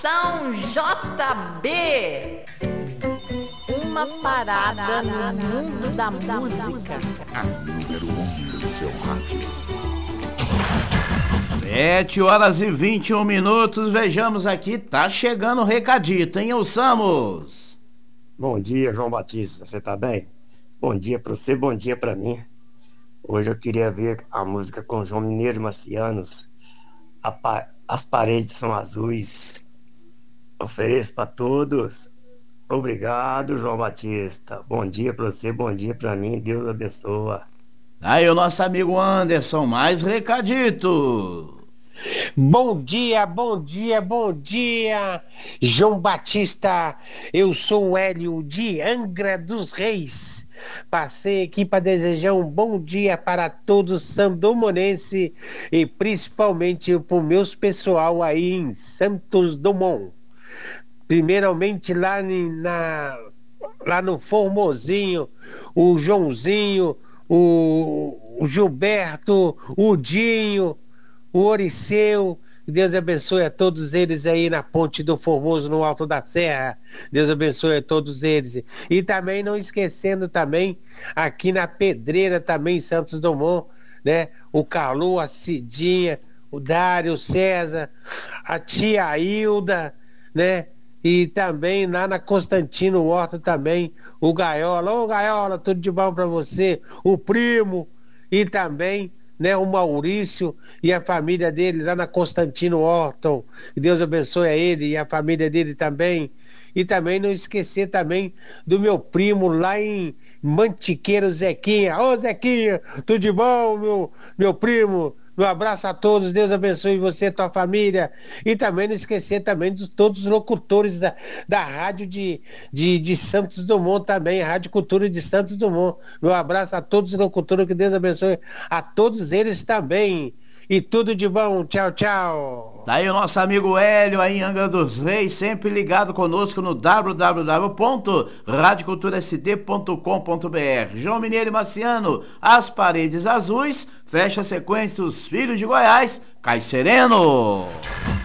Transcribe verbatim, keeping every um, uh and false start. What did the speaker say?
São J B, uma parada no mundo da música. A número um do seu rádio. Sete horas e vinte e um minutos, vejamos aqui, tá chegando o recadito, hein, ouçamos. Bom dia, João Batista, você tá bem? Bom dia pra você, bom dia pra mim. Hoje eu queria ver a música com João Mineiro e Marcianos, a pa... As Paredes São Azuis. Ofereço pra todos. Obrigado, João Batista. Bom dia pra você, bom dia pra mim, Deus abençoa. Aí o nosso amigo Anderson, mais recadito. Bom dia, bom dia, bom dia, João Batista. Eu sou o Hélio de Angra dos Reis. Passei aqui para desejar um bom dia para todos sandomonenses e principalmente para os meus pessoal aí em Santos Dumont. Primeiramente lá, em, na, lá no Formosinho, o Joãozinho, o, o Gilberto, o Dinho, o Oriceu. Deus abençoe a todos eles aí na Ponte do Formoso, no Alto da Serra. Deus abençoe a todos eles. E também não esquecendo também, aqui na Pedreira também, em Santos Dumont, né? O Calu, a Cidinha, o Dário, o César, a tia Hilda, né? E também lá na Constantino Horta também, o Gaiola. Ô Gaiola, tudo de bom pra você. O Primo e também, né, o Maurício e a família dele lá na Constantino Horton. Que Deus abençoe a ele e a família dele também. E também não esquecer também do meu primo lá em Mantiqueiro, Zequinha. Ô Zequinha, tudo de bom, meu, meu primo? Meu abraço a todos, Deus abençoe você e tua família. E também não esquecer também de todos os locutores da, da rádio de, de, de Santos Dumont também, Rádio Cultura de Santos Dumont. Meu abraço a todos os locutores, que Deus abençoe a todos eles também. E tudo de bom, tchau, tchau. Tá aí o nosso amigo Hélio aí em Angra dos Reis, sempre ligado conosco no w w w ponto rádio cultura s d ponto com ponto b r. João Mineiro e Marciano, As Paredes Azuis, fecha a sequência Os Filhos de Goiás, Cai Sereno.